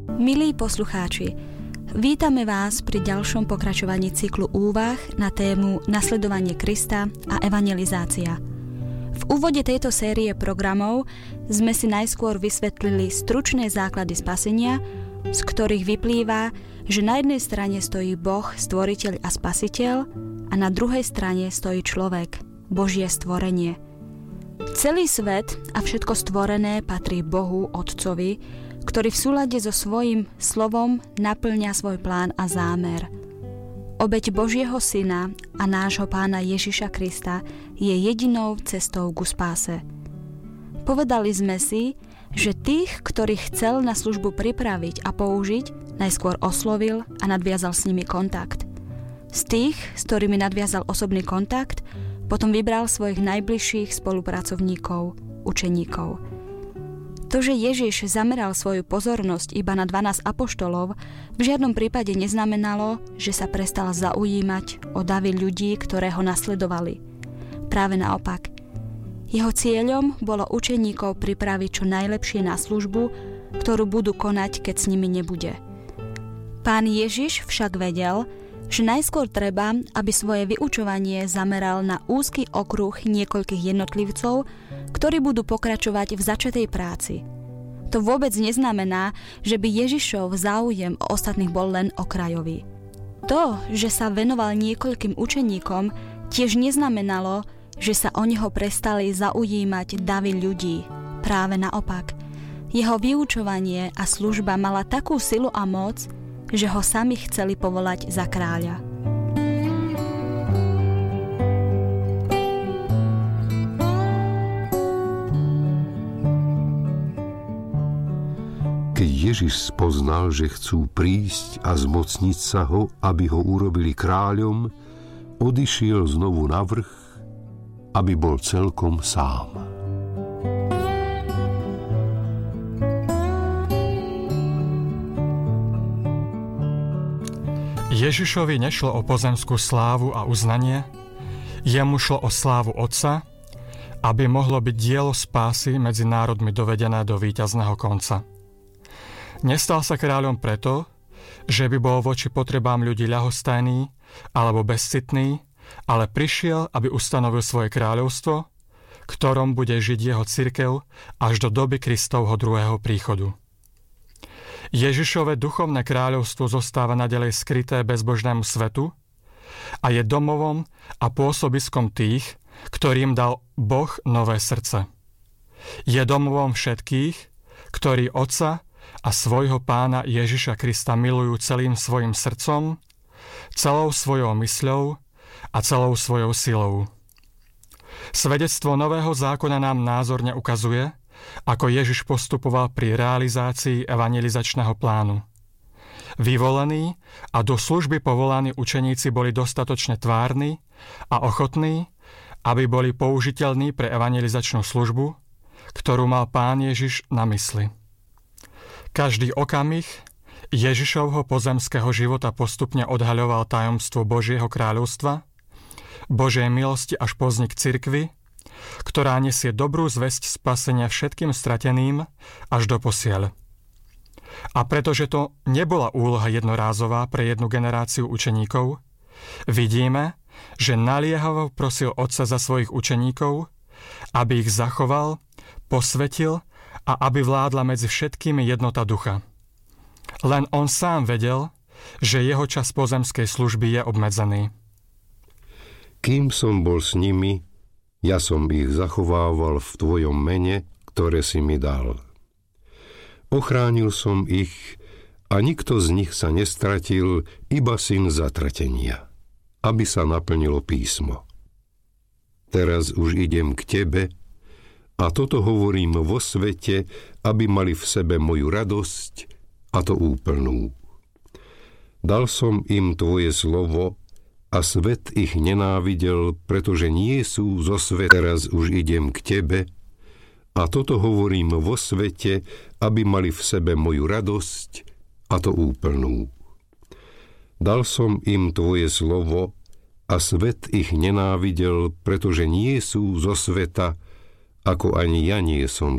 Milí poslucháči, vítame vás pri ďalšom pokračovaní cyklu úvah na tému Nasledovanie Krista a evangelizácia. V úvode tejto série programov sme si najskôr vysvetlili stručné základy spasenia, z ktorých vyplýva, že na jednej strane stojí Boh, stvoriteľ a spasiteľ, a na druhej strane stojí človek, Božie stvorenie. Celý svet a všetko stvorené patrí Bohu, Otcovi, ktorý v súlade so svojím slovom naplňa svoj plán a zámer. Obeť Božieho Syna a nášho Pána Ježiša Krista je jedinou cestou ku spáse. Povedali sme si, že tých, ktorých chcel na službu pripraviť a použiť, najskôr oslovil a nadviazal s nimi kontakt. Z tých, s ktorými nadviazal osobný kontakt, potom vybral svojich najbližších spolupracovníkov, učeníkov. To, že Ježiš zameral svoju pozornosť iba na 12 apoštolov, v žiadnom prípade neznamenalo, že sa prestal zaujímať o davy ľudí, ktoré ho nasledovali. Práve naopak. Jeho cieľom bolo učeníkov pripraviť čo najlepšie na službu, ktorú budú konať, keď s nimi nebude. Pán Ježiš však vedel, že najskôr treba, aby svoje vyučovanie zameral na úzky okruh niekoľkých jednotlivcov, ktorí budú pokračovať v začatej práci. To vôbec neznamená, že by Ježišov záujem o ostatných bol len okrajový. To, že sa venoval niekoľkým učeníkom, tiež neznamenalo, že sa o neho prestali zaujímať davy ľudí. Práve naopak. Jeho vyučovanie a služba mala takú silu a moc, že ho sami chceli povolať za kráľa. Keď Ježiš spoznal, že chcú prísť a zmocniť sa ho, aby ho urobili kráľom, odišiel znovu na vrch, aby bol celkom sám. Ježišovi nešlo o pozemskú slávu a uznanie, jemu šlo o slávu Otca, aby mohlo byť dielo spásy medzi národmi dovedené do víťazného konca. Nestal sa kráľom preto, že by bol voči potrebám ľudí ľahostajný alebo bezcitný, ale prišiel, aby ustanovil svoje kráľovstvo, ktorom bude žiť jeho cirkev až do doby Kristovho druhého príchodu. Ježišove duchovné kráľovstvo zostáva naďalej skryté bezbožnému svetu a je domovom a pôsobiskom tých, ktorým dal Boh nové srdce. Je domovom všetkých, ktorí Otca a svojho Pána Ježiša Krista milujú celým svojim srdcom, celou svojou mysľou a celou svojou silou. Svedectvo Nového zákona nám názorne ukazuje, ako Ježiš postupoval pri realizácii evangelizačného plánu. Vyvolení a do služby povolaní učeníci boli dostatočne tvárni a ochotní, aby boli použiteľní pre evangelizačnú službu, ktorú mal Pán Ježiš na mysli. Každý okamih Ježišovho pozemského života postupne odhaľoval tajomstvo Božieho kráľovstva, Božej milosti až po vznik cirkvi, ktorá nesie dobrú zvesť spasenia všetkým strateným až do posiaľ. A pretože to nebola úloha jednorázová pre jednu generáciu učeníkov, vidíme, že naliehavo prosil Otca za svojich učeníkov, aby ich zachoval, posvetil a aby vládla medzi všetkými jednota ducha. Len on sám vedel, že jeho čas pozemskej služby je obmedzený. Kým som bol s nimi, ja som ich zachovával v tvojom mene, ktoré si mi dal. Ochránil som ich a nikto z nich sa nestratil, iba syn zatratenia, aby sa naplnilo písmo. Teraz už idem k tebe a toto hovorím vo svete, aby mali v sebe moju radosť, a to úplnú. Dal som im tvoje slovo a svet ich nenávidel, pretože nie sú zo sveta. Teraz už idem k tebe a toto hovorím vo svete, aby mali v sebe moju radosť, a to úplnú. Dal som im tvoje slovo a svet ich nenávidel, pretože nie sú zo sveta, ako ani ja nie som